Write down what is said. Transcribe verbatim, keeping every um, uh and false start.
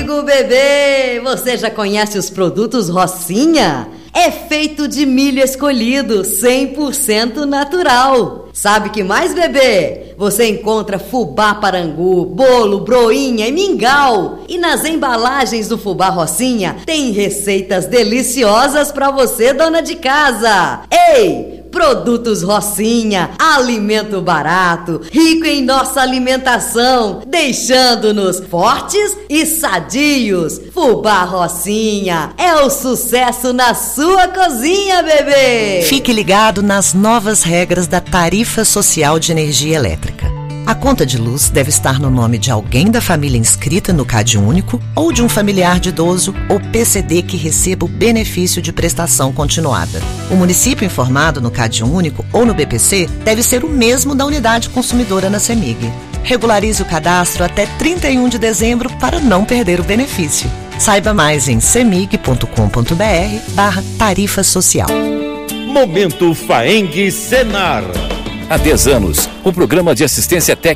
amigo bebê, você já conhece os produtos Rocinha? É feito de milho escolhido, cem por cento natural. Sabe que mais, bebê? Você encontra fubá parangu, bolo, broinha e mingau. E nas embalagens do fubá Rocinha tem receitas deliciosas para você, dona de casa. Ei! Produtos Rocinha, alimento barato, rico em nossa alimentação, deixando-nos fortes e sadios. Fubá Rocinha é o sucesso na sua cozinha, bebê! Fique ligado nas novas regras da tarifa social de energia elétrica. A conta de luz deve estar no nome de alguém da família inscrita no CadÚnico ou de um familiar de idoso ou P C D que receba o benefício de prestação continuada. O município informado no CadÚnico ou no B P C deve ser o mesmo da unidade consumidora na CEMIG. Regularize o cadastro até trinta e um de dezembro para não perder o benefício. Saiba mais em cemig.com.br barra tarifa social. Momento Faeng Senar. Há dez anos, o programa de assistência técnica